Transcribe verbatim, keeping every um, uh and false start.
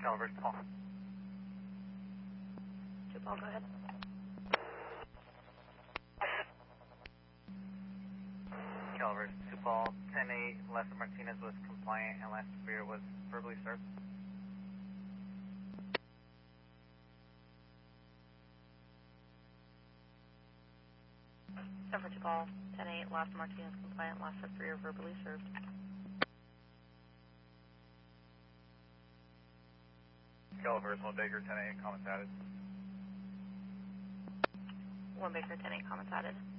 Calvert, Paul. Two Paul, go ahead. Calvert, two Paul, ten eight, Lester Martinez was compliant and Lester Beer was verbally served. Seven for two Paul, ten eight, Lester Martinez compliant, Lester Beer verbally served. Calvert, one Baker, ten eight, comments added. One Baker, ten eight, comments added.